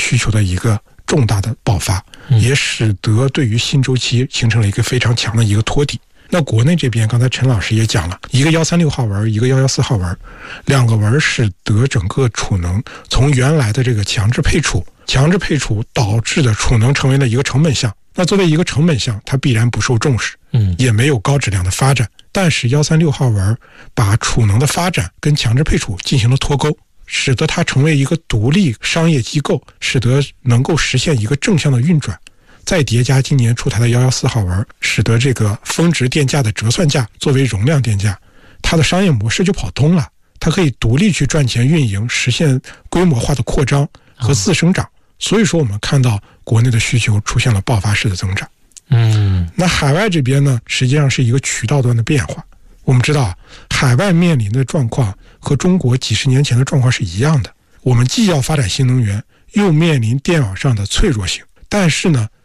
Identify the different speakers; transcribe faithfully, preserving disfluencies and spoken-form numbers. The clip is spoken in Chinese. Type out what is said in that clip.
Speaker 1: 需求的一个重大的爆发，也使得对于新周期形成了一个非常强的一个托底。那国内这边刚才陈老师也讲了，一个一三六号纹，一个一一四号纹，两个纹使得整个储能从原来的这个强制配储强制配储导致的储能成为了一个成本项。那作为一个成本项，它必然不受重视，嗯，也没有高质量的发展。但是一三六号纹把储能的发展跟强制配储进行了脱钩，使得它成为一个独立商业机构，使得能够实现一个正向的运转。再叠加今年出台的一一四号纹，使得这个峰值电价的折算价作为容量电价，它的商业模式就跑通了，它可以独立去赚钱运营，实现规模化的扩张和自生长。所以说我们看到国内的需求出现了爆发式的增长。嗯，那海外这边呢，实际上是一个渠道端的变化。我们知道海外面临的状况和中国几十年前的状况是一样的，我们既要发展新能源，又面临电网上的脆弱性。但是呢，